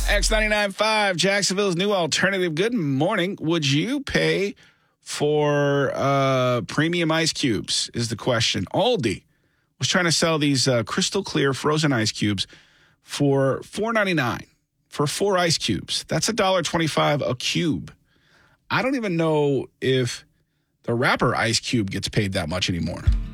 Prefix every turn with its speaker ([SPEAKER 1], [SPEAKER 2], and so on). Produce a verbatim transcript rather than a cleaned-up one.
[SPEAKER 1] X ninety-nine point five, Jacksonville's new alternative. Good morning. Would you pay for uh, premium ice cubes is the question. Aldi was trying to sell these uh, crystal clear frozen ice cubes for four ninety-nine for four ice cubes. That's one dollar twenty-five a cube. I don't even know if the rapper Ice Cube gets paid that much anymore.